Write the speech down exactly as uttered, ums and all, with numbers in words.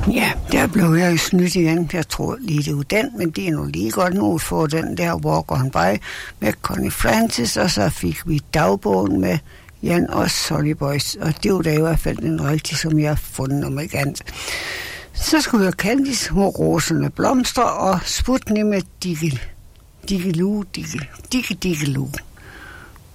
Ja, der blev jeg jo snydt igen. Jeg tror lige det var den, men det er nu lige godt nu for den der Walk on By med Connie Francis, og så fik vi dagbogen med Jan og Solly Boys, og det var da i hvert fald den rigtige, som jeg har fundet om ikke andet. Så skulle jeg Candice med Roserne Blomster og Sputnik med Digge Digge Lu Digge Digge Digge Lu.